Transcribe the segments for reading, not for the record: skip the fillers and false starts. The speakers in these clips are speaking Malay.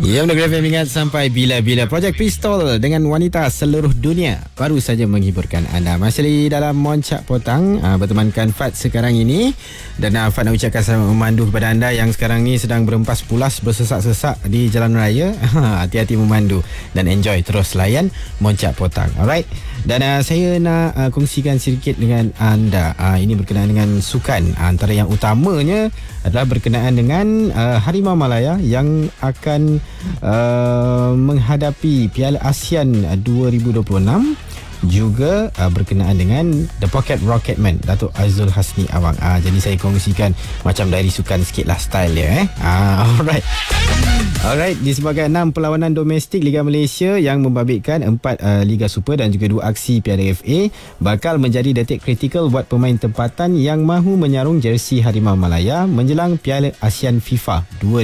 Ya, Negeri FM ingat sampai bila-bila Projek Pistol dengan wanita seluruh dunia baru saja menghiburkan anda. Masih lagi dalam Moncak Potang bertemankan Fat sekarang ini. Dan Fat nak ucapkan selamat memandu kepada anda yang sekarang ni sedang berempas pulas bersesak-sesak di jalan raya. Hati-hati memandu dan enjoy, terus layan Moncak Potang. Alright. Dan saya nak kongsikan sedikit dengan anda. Ini berkenaan dengan sukan. Antara yang utamanya adalah berkenaan dengan Harimau Malaya yang akan menghadapi Piala ASEAN 2026, juga berkenaan dengan The Pocket Rocketman Datuk Azizul Hasni Awang. Jadi saya kongsikan macam dari sukan sikit lah style dia. Alright, disebabkan 6 perlawanan domestik Liga Malaysia yang membabitkan 4 Liga Super dan juga 2 aksi Piala FA bakal menjadi detik kritikal buat pemain tempatan yang mahu menyarung jersey Harimau Malaya menjelang Piala ASEAN FIFA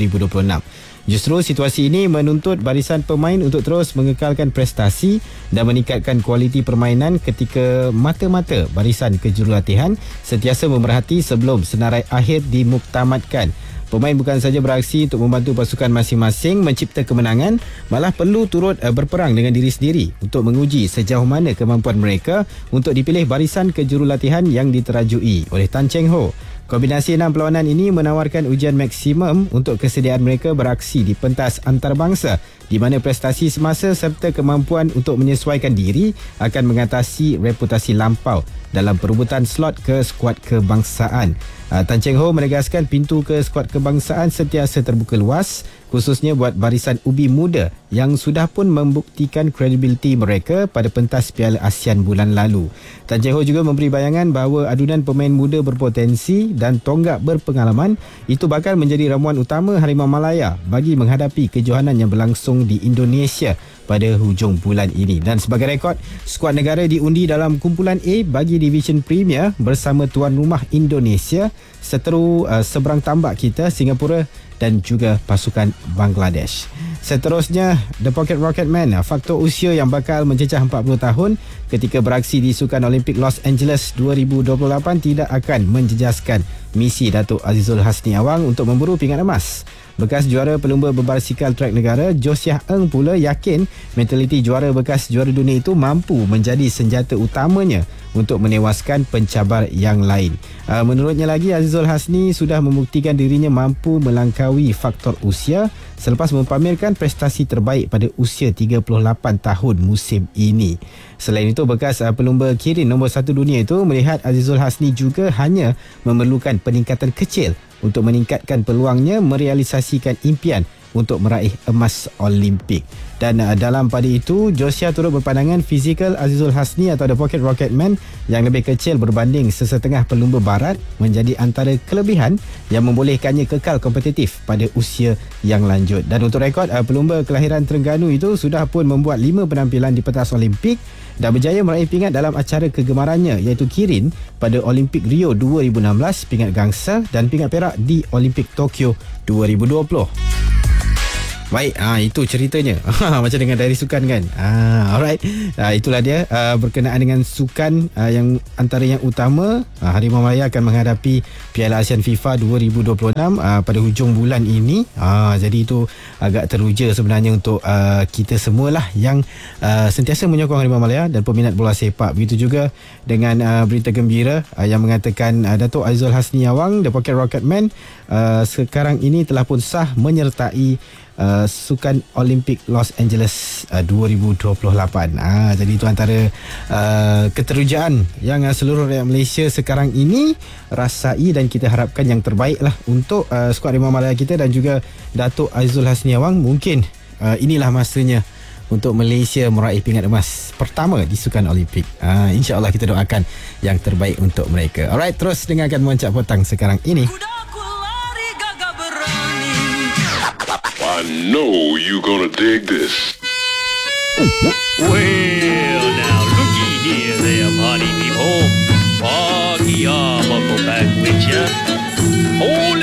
2026. Justru situasi ini menuntut barisan pemain untuk terus mengekalkan prestasi dan meningkatkan kualiti permainan ketika mata-mata barisan kejurulatihan sentiasa memerhati sebelum senarai akhir dimuktamadkan. Pemain bukan saja beraksi untuk membantu pasukan masing-masing mencipta kemenangan, malah perlu turut berperang dengan diri sendiri untuk menguji sejauh mana kemampuan mereka untuk dipilih barisan kejurulatihan yang diterajui oleh Tan Cheng Ho. Kombinasi 6 perlawanan ini menawarkan ujian maksimum untuk kesediaan mereka beraksi di pentas antarabangsa, di mana prestasi semasa serta kemampuan untuk menyesuaikan diri akan mengatasi reputasi lampau dalam perebutan slot ke skuad kebangsaan. Tan Cheng Ho menegaskan pintu ke skuad kebangsaan sentiasa terbuka luas, khususnya buat barisan ubi muda yang sudah pun membuktikan kredibiliti mereka pada pentas Piala ASEAN bulan lalu. Tan Cheng Ho juga memberi bayangan bahawa adunan pemain muda berpotensi dan tonggak berpengalaman itu bakal menjadi ramuan utama Harimau Malaya bagi menghadapi kejohanan yang berlangsung di Indonesia pada hujung bulan ini. Dan sebagai rekod, skuad negara diundi dalam kumpulan A bagi Division Premier bersama tuan rumah Indonesia, seteru seberang tambak kita Singapura dan juga pasukan Bangladesh. Seterusnya, The Pocket Rocketman, faktor usia yang bakal mencecah 40 tahun ketika beraksi di Sukan Olimpik Los Angeles 2028 tidak akan menjejaskan misi Datuk Azizul Hasni Awang untuk memburu pingat emas. Bekas juara pelumba berbasikal trek negara Josiah Eng pula yakin mentaliti juara bekas juara dunia itu mampu menjadi senjata utamanya untuk menewaskan pencabar yang lain. Menurutnya lagi, Azizul Hasni sudah membuktikan dirinya mampu melangkaui faktor usia selepas mempamerkan prestasi terbaik pada usia 38 tahun musim ini. Selain itu, bekas pelumba Kirin nombor 1 dunia itu melihat Azizul Hasni juga hanya memerlukan peningkatan kecil untuk meningkatkan peluangnya merealisasikan impian untuk meraih emas Olimpik. Dan dalam pada itu, Josiah turut berpandangan fizikal Azizul Hasni atau The Pocket Rocketman yang lebih kecil berbanding sesetengah pelumba barat menjadi antara kelebihan yang membolehkannya kekal kompetitif pada usia yang lanjut. Dan untuk rekod, pelumba kelahiran Terengganu itu sudah pun membuat 5 penampilan di pentas Olimpik dan berjaya meraih pingat dalam acara kegemarannya iaitu Kirin pada Olimpik Rio 2016, pingat gangsa dan pingat perak di Olimpik Tokyo 2020. Baik, itu ceritanya. Macam dengan dari sukan kan. Alright. Itulah dia berkenaan dengan sukan yang antara yang utama. Harimau Malaya akan menghadapi Piala ASEAN FIFA 2026 pada hujung bulan ini. Jadi itu agak teruja sebenarnya untuk kita semualah yang sentiasa menyokong Harimau Malaya dan peminat bola sepak. Begitu juga dengan berita gembira yang mengatakan Datuk Azizul Hasni Awang, The Pocket Rocketman, sekarang ini telah pun sah menyertai Sukan Olimpik Los Angeles 2028. Jadi itu antara keterujaan yang seluruh rakyat Malaysia sekarang ini rasai dan kita harapkan yang terbaik lah untuk skuad Harimau Malaya kita dan juga Datuk Azizul Hasni Awang. Mungkin inilah masanya untuk Malaysia meraih pingat emas pertama di Sukan Olimpik. InsyaAllah kita doakan yang terbaik untuk mereka. Alright, terus dengarkan Moncak Potang sekarang ini. I know you gonna dig this. Well, now looky here, there, party people. Party on, I'll go back with ya. Hold